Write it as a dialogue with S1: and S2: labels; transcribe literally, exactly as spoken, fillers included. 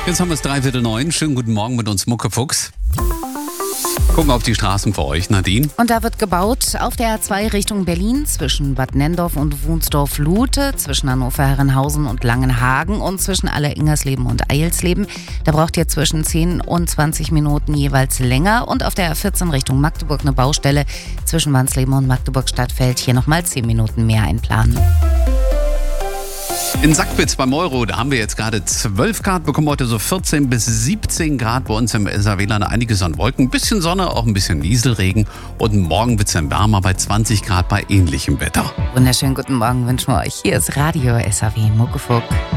S1: Jetzt haben wir es dreiviertel neun. Schönen guten Morgen mit uns, Muckefuchs. Gucken auf die Straßen für euch, Nadine.
S2: Und da wird gebaut auf der A zwei Richtung Berlin zwischen Bad Nenndorf und Wunsdorf-Lute, zwischen Hannover-Herrenhausen und Langenhagen und zwischen Aller-Ingersleben und Eilsleben. Da braucht ihr zwischen zehn und zwanzig Minuten jeweils länger. Und auf der A vierzehn Richtung Magdeburg eine Baustelle zwischen Wansleben und Magdeburg-Stadtfeld. Hier nochmal zehn Minuten mehr einplanen.
S1: In Sackbitz beim Euro, da haben wir jetzt gerade zwölf Grad, bekommen heute so vierzehn bis siebzehn Grad bei uns im S A W-Land. Einiges an Wolken, ein bisschen Sonne, auch ein bisschen Nieselregen. Und morgen wird es dann wärmer bei zwanzig Grad bei ähnlichem Wetter.
S2: Wunderschönen guten Morgen wünschen wir euch. Hier ist Radio S A W Muckefuck.